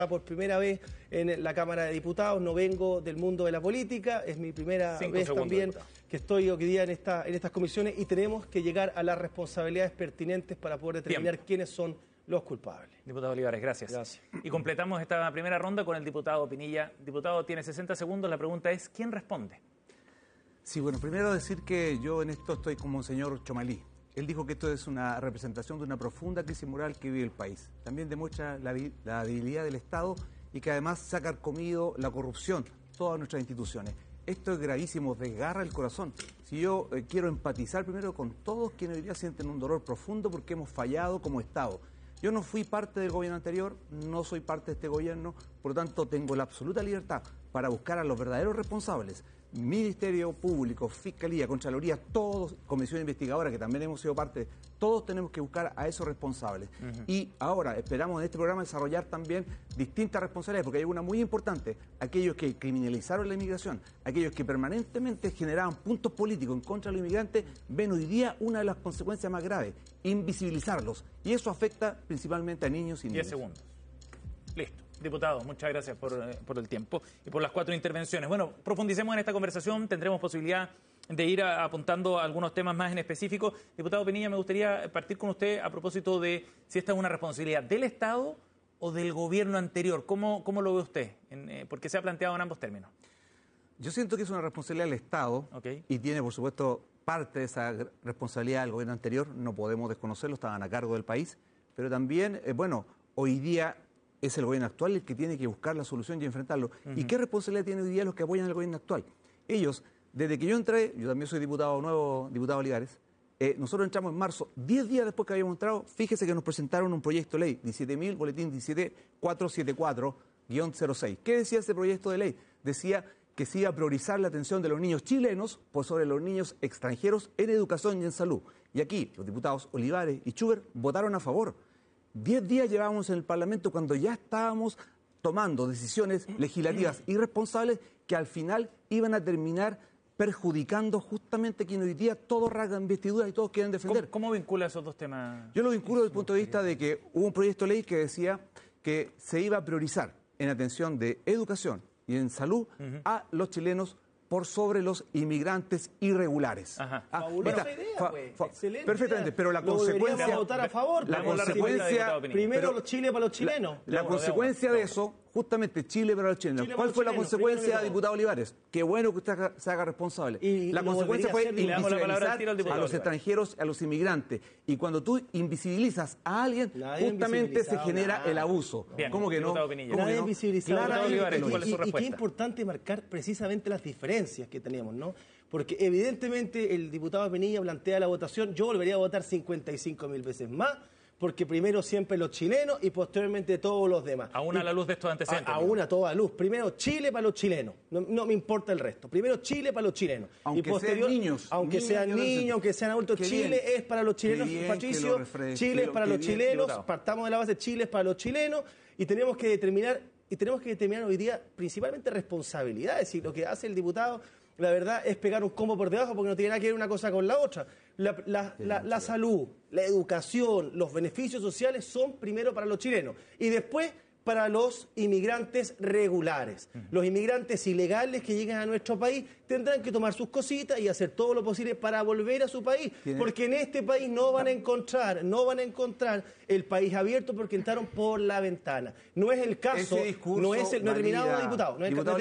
por primera vez en la Cámara de Diputados, no vengo del mundo de la política, es mi primera vez también que estoy hoy día en estas comisiones y tenemos que llegar a las responsabilidades pertinentes para poder determinar quiénes son los culpables. Diputado Olivares, gracias. Y completamos esta primera ronda con el diputado Pinilla. Diputado, tiene 60 segundos, la pregunta es, ¿quién responde? Sí, bueno, primero decir que yo en esto estoy como el señor Chomalí. Él dijo que esto es una representación de una profunda crisis moral que vive el país. También demuestra la debilidad del Estado y que además se ha carcomido la corrupción, todas nuestras instituciones. Esto es gravísimo, desgarra el corazón. Si yo quiero empatizar primero con todos quienes hoy día sienten un dolor profundo porque hemos fallado como Estado. Yo no fui parte del gobierno anterior, no soy parte de este gobierno, por lo tanto tengo la absoluta libertad para buscar a los verdaderos responsables. Ministerio Público, Fiscalía, Contraloría, todos, Comisión Investigadora, que también hemos sido parte, todos tenemos que buscar a esos responsables. Y ahora esperamos en este programa desarrollar también distintas responsabilidades, porque hay una muy importante, aquellos que criminalizaron la inmigración, aquellos que permanentemente generaban puntos políticos en contra de los inmigrantes, ven hoy día una de las consecuencias más graves, invisibilizarlos. Y eso afecta principalmente a niños y niñas. 10 segundos. Listo. Diputado, muchas gracias por el tiempo y por las 4 intervenciones. Bueno, profundicemos en esta conversación, tendremos posibilidad de ir apuntando a algunos temas más en específico. Diputado Pinilla, me gustaría partir con usted a propósito de si esta es una responsabilidad del Estado o del gobierno anterior. ¿Cómo lo ve usted? Porque se ha planteado en ambos términos. Yo siento que es una responsabilidad del Estado y tiene, por supuesto, parte de esa responsabilidad del gobierno anterior. No podemos desconocerlo, estaban a cargo del país. Pero también, hoy día es el gobierno actual el que tiene que buscar la solución y enfrentarlo. ¿Y qué responsabilidad tienen hoy día los que apoyan al gobierno actual? Ellos, desde que yo entré, yo también soy diputado nuevo, diputado Olivares, nosotros entramos en marzo, 10 días después que habíamos entrado, fíjese que nos presentaron un proyecto de ley, 17.000, boletín 17474-06. ¿Qué decía ese proyecto de ley? Decía que se iba a priorizar la atención de los niños chilenos por sobre los niños extranjeros en educación y en salud. Y aquí los diputados Olivares y Schubert votaron a favor. 10 días llevábamos en el Parlamento cuando ya estábamos tomando decisiones legislativas irresponsables que al final iban a terminar perjudicando justamente a quien hoy día todos rasgan vestiduras y todos quieren defender. ¿Cómo vincula esos dos temas? Yo lo vinculo desde el punto de vista de que hubo un proyecto de ley que decía que se iba a priorizar en atención de educación y en salud a los chilenos por sobre los inmigrantes irregulares. Fabulosa idea, excelente. Perfectamente, pero la consecuencia... votar a favor. La consecuencia... Primero los Chile para los chilenos. La consecuencia de eso, justamente Chile para los chilenos. ¿Cuál fue la consecuencia, diputado Olivares? Qué bueno que usted se haga responsable. La consecuencia fue invisibilizar a los extranjeros, a los inmigrantes. Y cuando tú invisibilizas a alguien, justamente se genera el abuso. ¿Cómo que no? Nadie invisibilizado. Y qué importante marcar precisamente las diferencias que tenemos, ¿no? Porque evidentemente el diputado Pinilla plantea la votación, yo volvería a votar 55.000 veces más, porque primero siempre los chilenos y posteriormente todos los demás. Aún a la luz de estos antecedentes. Aún a toda luz. Primero Chile para los chilenos, no me importa el resto. Primero Chile para los chilenos. Aunque y posterior, sean niños. Aunque sean niños, aunque sean adultos, Chile es para los chilenos, Patricio. Chile es para los chilenos, partamos de la base, Chile es para los chilenos y tenemos que determinar hoy día principalmente responsabilidades. Y lo que hace el diputado, la verdad, es pegar un combo por debajo porque no tiene nada que ver una cosa con la otra. La salud, la educación, los beneficios sociales son primero para los chilenos y después para los inmigrantes regulares. Los inmigrantes ilegales que lleguen a nuestro país tendrán que tomar sus cositas y hacer todo lo posible para volver a su país, porque en este país no van a encontrar el país abierto porque entraron por la ventana. No es el caso, no es el caso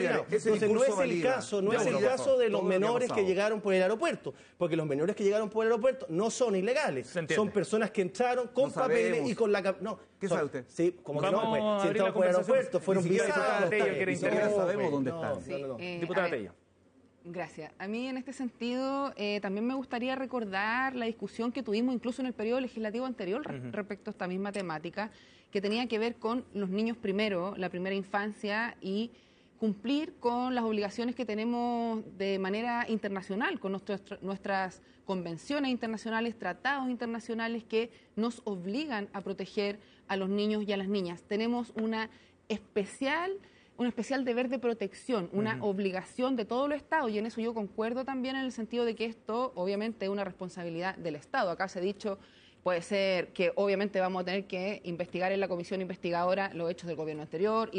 de los menores que llegaron por el aeropuerto, porque los menores que llegaron por el aeropuerto no son ilegales, son personas que entraron con papeles y con la... ¿Qué sabe usted? Sí, como que no, pues, si entraron por el aeropuerto, fueron visados. No sabemos dónde están. Diputada Tello. Gracias. A mí en este sentido también me gustaría recordar la discusión que tuvimos incluso en el periodo legislativo anterior respecto a esta misma temática, que tenía que ver con los niños primero, la primera infancia y cumplir con las obligaciones que tenemos de manera internacional, con nuestras convenciones internacionales, tratados internacionales que nos obligan a proteger a los niños y a las niñas. Tenemos un especial deber de protección, una obligación de todos los Estados, y en eso yo concuerdo también en el sentido de que esto obviamente es una responsabilidad del Estado. Acá se ha dicho Puede ser que obviamente vamos a tener que investigar en la comisión investigadora los hechos del gobierno anterior